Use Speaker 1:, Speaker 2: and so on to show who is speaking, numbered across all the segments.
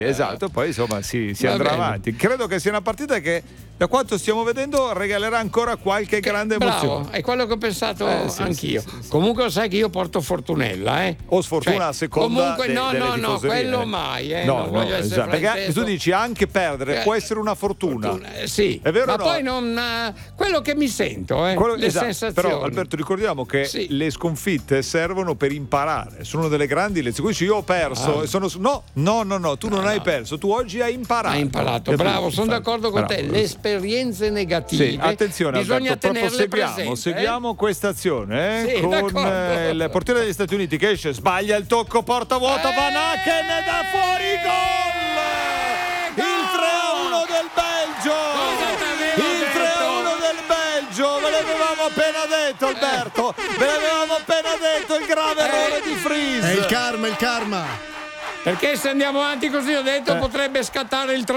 Speaker 1: Esatto, poi insomma si andrà avanti. Credo che sia una partita che, da quanto stiamo vedendo, regalerà ancora qualche grande emozione.
Speaker 2: Bravo, è quello che ho pensato anch'io.
Speaker 1: Sì.
Speaker 2: Comunque lo sai che io porto fortuna,
Speaker 1: o sfortuna a seconda
Speaker 2: comunque no, quello mai,
Speaker 1: no,
Speaker 2: non voglio essere
Speaker 1: perché
Speaker 2: frainteso.
Speaker 1: tu dici anche perdere può essere una fortuna.
Speaker 2: Sì,
Speaker 1: è vero,
Speaker 2: ma
Speaker 1: no?
Speaker 2: poi non quello che mi sento, le sensazioni.
Speaker 1: Però Alberto, ricordiamo che le sconfitte servono per imparare, sono delle grandi lezioni. Dici, io ho perso, no, tu non hai perso, tu oggi hai imparato.
Speaker 2: Hai imparato, bravo, sono d'accordo con te. Le esperienze negative,
Speaker 1: sì, attenzione,
Speaker 2: bisogna
Speaker 1: Alberto,
Speaker 2: tenerle
Speaker 1: proprio seguiamo questa azione
Speaker 2: sì,
Speaker 1: con
Speaker 2: d'accordo.
Speaker 1: il portiere degli Stati Uniti che esce, sbaglia il tocco, porta vuota, Van Aken da fuori, gol! Il 3-1 del Belgio! Il 3-1 del Belgio! Ve l'avevamo appena detto, Alberto! Ve l'avevamo appena detto, il grave errore di Freeze!
Speaker 3: È il karma!
Speaker 2: Perché se andiamo avanti così, ho detto, potrebbe scattare il 3-1.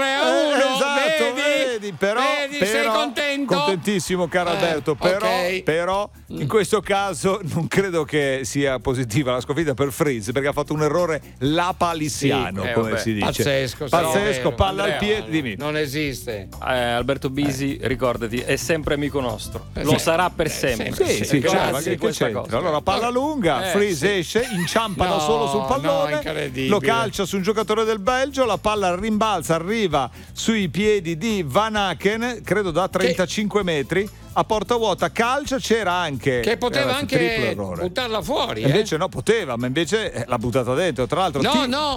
Speaker 1: Esatto, vedi, però
Speaker 2: sei contento?
Speaker 1: Contentissimo, caro Alberto, però in questo caso non credo che sia positiva la sconfitta per Freeze, perché ha fatto un errore lapalissiano, come si dice. Pazzesco, palla al piede, dimmi.
Speaker 2: Non esiste.
Speaker 4: Alberto Bisi, ricordati, è sempre amico nostro. Lo sarà per sempre.
Speaker 1: Sì, grazie. Allora, palla lunga, Freeze esce, inciampa da solo sul pallone, lo calcia su un giocatore del Belgio, la palla rimbalza, arriva sui piedi di Van Aken, credo da 35 metri, a porta vuota, calcia, c'era anche
Speaker 2: che poteva anche buttarla fuori,
Speaker 1: invece no, poteva, ma invece l'ha buttata dentro, tra l'altro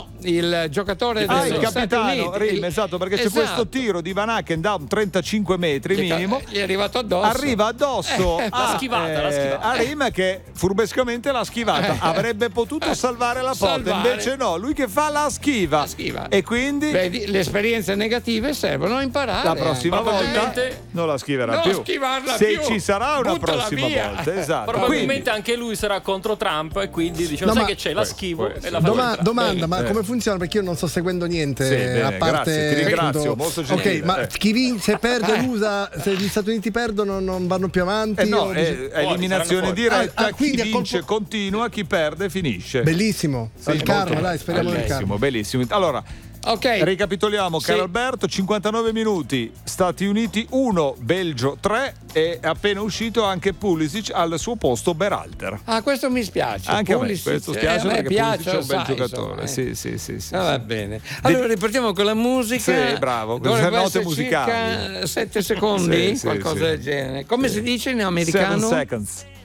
Speaker 2: il giocatore
Speaker 1: il capitano Rim, esatto, perché c'è questo tiro di Van Aken da 35 metri minimo,
Speaker 2: gli è arrivato addosso,
Speaker 1: arriva addosso
Speaker 4: l'ha schivata
Speaker 1: a Rim, che furbescamente l'ha schivata, avrebbe potuto salvare la porta, invece no, lui che fa la schiva. E quindi
Speaker 2: vedi, le esperienze negative servono a imparare,
Speaker 1: la prossima volta non la schiverà più, se ci sarà una prossima volta, esatto.
Speaker 4: Probabilmente anche lui sarà contro Trump e quindi diciamo, sai che c'è, la schivo e la faccio
Speaker 3: domanda, ma come funziona? Perché io non sto seguendo niente,
Speaker 1: bene,
Speaker 3: a parte
Speaker 1: grazie, ti ringrazio, molto gentile.
Speaker 3: Ok, ma chi vince, se perde l'USA, se gli Stati Uniti perdono non vanno più avanti?
Speaker 1: No, è eliminazione diretta, chi vince continua, chi perde finisce.
Speaker 3: Bellissimo, il karma, dai, speriamo nel karma.
Speaker 1: Bellissimo. Allora, ricapitoliamo, caro Alberto, 59 minuti, Stati Uniti 1, Belgio 3, e appena uscito anche Pulisic al suo posto Berhalter.
Speaker 2: Questo mi spiace.
Speaker 1: Anche
Speaker 2: Pulisic,
Speaker 1: a me questo spiace, perché Pulisic è un bel
Speaker 2: insomma,
Speaker 1: giocatore. Sì.
Speaker 2: Va bene. Allora ripartiamo con la musica.
Speaker 1: Sì, bravo, con le note musicali.
Speaker 2: 7 secondi, qualcosa del genere. Come si dice in americano?
Speaker 1: 7 seconds.